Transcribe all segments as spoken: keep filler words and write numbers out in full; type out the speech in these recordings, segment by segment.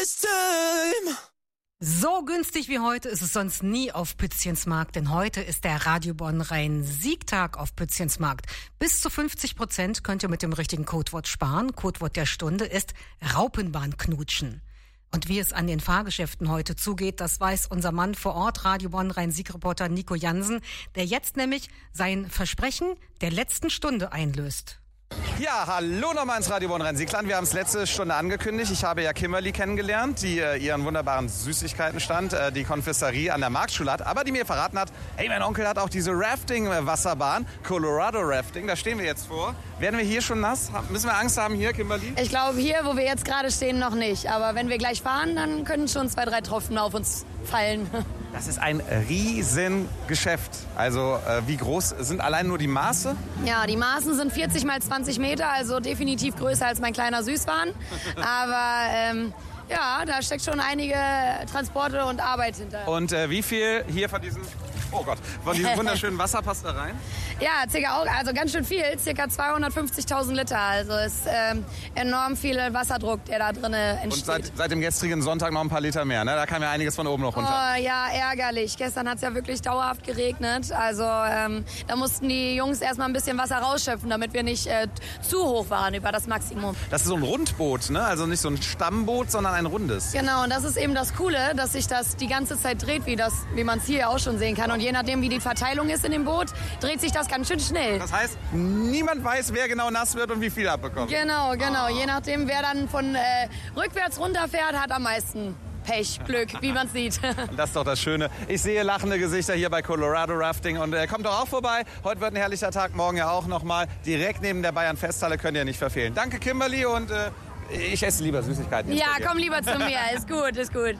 So günstig wie heute ist es sonst nie auf Pützchensmarkt, denn heute ist der Radio Bonn Rhein-Sieg-Tag auf Pützchensmarkt. Bis zu fünfzig Prozent könnt ihr mit dem richtigen Codewort sparen. Codewort der Stunde ist Raupenbahnknutschen. Und wie es an den Fahrgeschäften heute zugeht, das weiß unser Mann vor Ort, Radio Bonn Rhein-Sieg-Reporter Nico Jansen, der jetzt nämlich sein Versprechen der letzten Stunde einlöst. Ja, hallo nochmal ins Radio Bonn Rhein-Sieg-Land. Wir haben es letzte Stunde angekündigt. Ich habe ja Kimberly kennengelernt, die äh, ihren wunderbaren Süßigkeitenstand, äh, die Konfiserie an der Marktschule hat, aber die mir verraten hat, hey, mein Onkel hat auch diese Rafting-Wasserbahn, Colorado Rafting, da stehen wir jetzt vor. Werden wir hier schon nass? Müssen wir Angst haben hier, Kimberly? Ich glaube, hier, wo wir jetzt gerade stehen, noch nicht. Aber wenn wir gleich fahren, dann können schon zwei, drei Tropfen auf uns fallen. Das ist ein Riesengeschäft. Also äh, wie groß sind allein nur die Maße? Ja, die Maßen sind vierzig mal zwanzig Meter, also definitiv größer als mein kleiner Süßwahn. Aber ähm, ja, da steckt schon einige Transporte und Arbeit hinter. Und äh, wie viel hier von diesen, oh Gott, von diesem wunderschönen Wasser passt da rein? Ja, circa auch, also ganz schön viel, circa zweihundertfünfzigtausend Liter. Also ist ähm, enorm viel Wasserdruck, der da drin entsteht. Und seit, seit dem gestrigen Sonntag noch ein paar Liter mehr, ne? Da kam ja einiges von oben noch runter. Oh ja, ärgerlich. Gestern hat es ja wirklich dauerhaft geregnet. Also ähm, da mussten die Jungs erstmal ein bisschen Wasser rausschöpfen, damit wir nicht äh, zu hoch waren über das Maximum. Das ist so ein Rundboot, ne? Also nicht so ein Stammboot, sondern ein rundes. Genau, und das ist eben das Coole, dass sich das die ganze Zeit dreht, wie, das, wie man es hier auch schon sehen kann. Und je nachdem, wie die Verteilung ist in dem Boot, dreht sich das ganz schön schnell. Das heißt, niemand weiß, wer genau nass wird und wie viel abbekommt. Genau, genau. Oh. Je nachdem, wer dann von äh, rückwärts runterfährt, hat am meisten Pech, Glück, wie man es sieht. Das ist doch das Schöne. Ich sehe lachende Gesichter hier bei Colorado Rafting und äh, kommt doch auch vorbei. Heute wird ein herrlicher Tag, morgen ja auch nochmal. Direkt neben der Bayern Festhalle, könnt ihr nicht verfehlen. Danke, Kimberly, und äh, ich esse lieber Süßigkeiten. Ja, komm lieber zu mir. Ist gut, ist gut.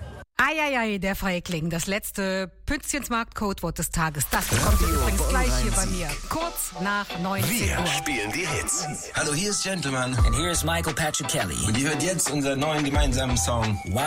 Eieiei, der Feigling, das letzte Pützchensmarkt-Codewort des Tages. Das bekommt ihr übrigens gleich hier bei mir. Kurz nach neunzehn Uhr. Wir spielen die Hits. Hallo, hier ist Gentleman. And here is Michael Patrick Kelly. Und ihr hört jetzt unseren neuen gemeinsamen Song Why